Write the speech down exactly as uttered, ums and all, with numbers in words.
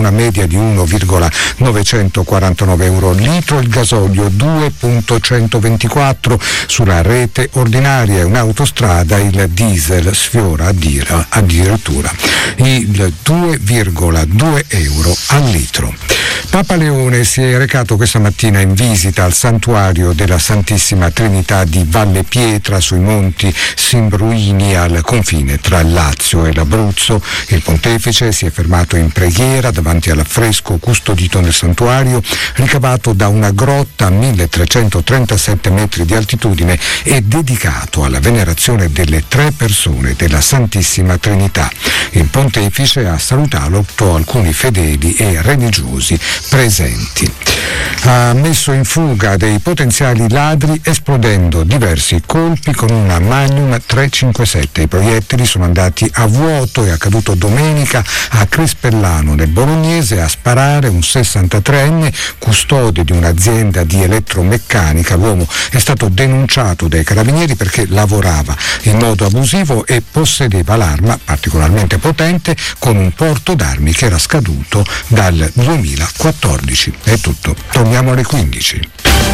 una media di uno virgola novecentoquarantanove euro al litro, il gasolio due virgola centoventiquattro, sulla rete ordinaria e un'autostrada il diesel sfiora addirittura il due virgola due euro al litro. Papa Leone si è recato questa mattina in visita al santuario della Santissima Trinità di Valle Pietra sui monti Simbruini al confine tra il Lazio e l'Abruzzo. Il pontefice si è fermato in preghiera davanti all'affresco custodito nel santuario, ricavato da una grotta a milletrecentotrentasette metri di altitudine e dedicato alla venerazione delle tre persone della Santissima Trinità. Il pontefice ha salutato alcuni fedeli e religiosi presenti. Ha messo in fuga dei potenziali ladri esplodendo diversi colpi con una Magnum trecentocinquantasette. I proiettili sono andati a vuoto. È accaduto domenica a Crespellano nel Bolognese. A sparare un sessantatreenne custode di un'azienda di elettromeccanica. L'uomo è stato denunciato dai carabinieri perché lavorava in modo abusivo e possedeva l'arma particolarmente potente con un porto d'armi che era scaduto dal duemilaquattordici. È tutto. Torniamo alle quindici.